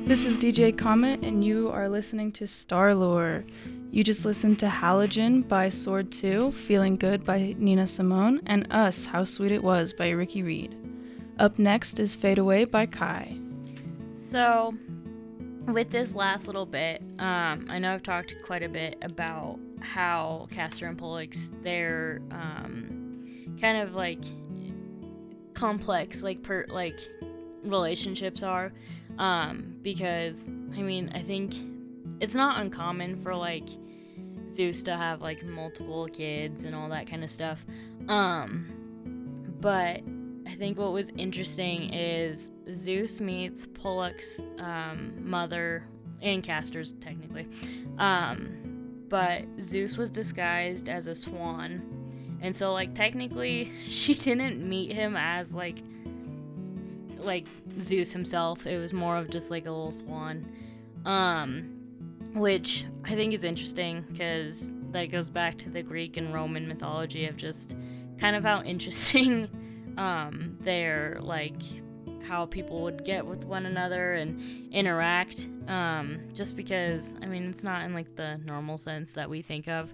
This is DJ Comet, and you are listening to Starlore. You just listened to Halogen by Sword 2, Feeling Good by Nina Simone, and Us, How Sweet It Was by Ricky Reed. Up next is Fade Away by Kai. So, with this last little bit, I know I've talked quite a bit about how Castor and Pollux, their kind of like complex relationships are, because I think it's not uncommon for like Zeus to have like multiple kids and all that kind of stuff, but I think what was interesting is Zeus meets Pollux' mother, and Castor's technically, but Zeus was disguised as a swan, and so like technically she didn't meet him as like Zeus himself. It was more of just like a little swan, which I think is interesting because that goes back to the Greek and Roman mythology of just kind of how interesting their like how people would get with one another and interact, just because it's not in like the normal sense that we think of,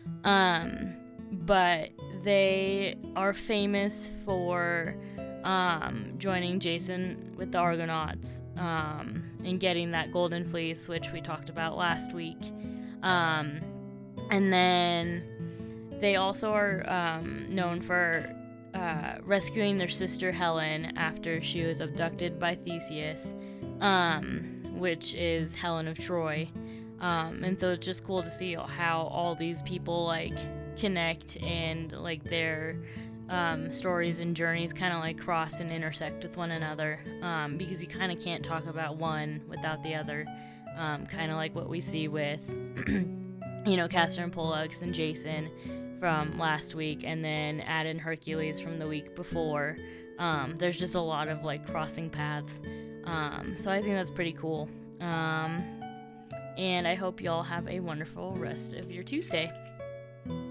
but they are famous for joining Jason with the Argonauts, and getting that golden fleece, which we talked about last week, and then they also are known for rescuing their sister Helen after she was abducted by Theseus, which is Helen of Troy, and so it's just cool to see how all these people like connect and like their stories and journeys kind of like cross and intersect with one another, because you kind of can't talk about one without the other, kind of like what we see with Castor and Pollux and Jason from last week, and then add in Hercules from the week before. There's just a lot of like crossing paths, so I think that's pretty cool, and I hope y'all have a wonderful rest of your Tuesday.